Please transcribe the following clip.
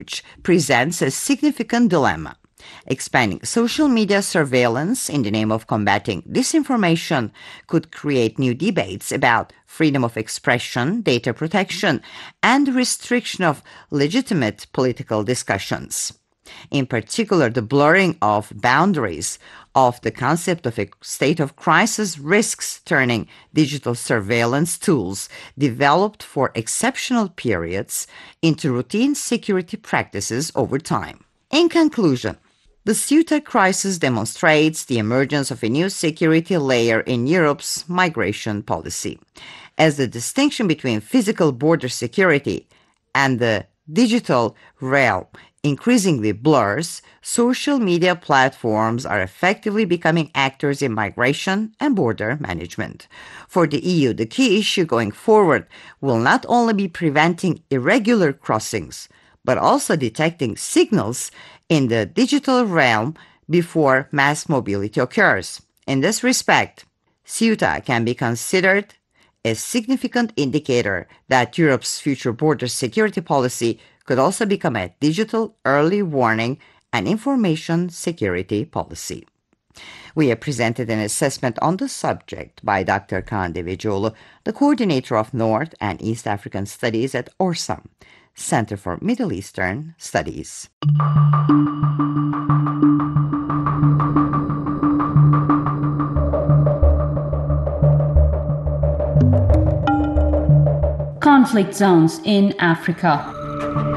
presents a significant dilemma. Expanding social media surveillance in the name of combating disinformation could create new debates about freedom of expression, data protection, and restriction of legitimate political discussions. In particular, the blurring of boundaries of the concept of a state of crisis risks turning digital surveillance tools developed for exceptional periods into routine security practices over time. In conclusion, the Ceuta crisis demonstrates the emergence of a new security layer in Europe's migration policy. As the distinction between physical border security and the digital realm increasingly blurs, social media platforms are effectively becoming actors in migration and border management. For the EU, the key issue going forward will not only be preventing irregular crossings, but also detecting signals in the digital realm before mass mobility occurs. In this respect, Ceuta can be considered a significant indicator that Europe's future border security policy could also become a digital early warning and information security policy. We have presented an assessment on the subject by Dr. Kaan Devecioğlu, the coordinator of North and East African Studies at ORSAM, Center for Middle Eastern Studies. Conflict zones in Africa.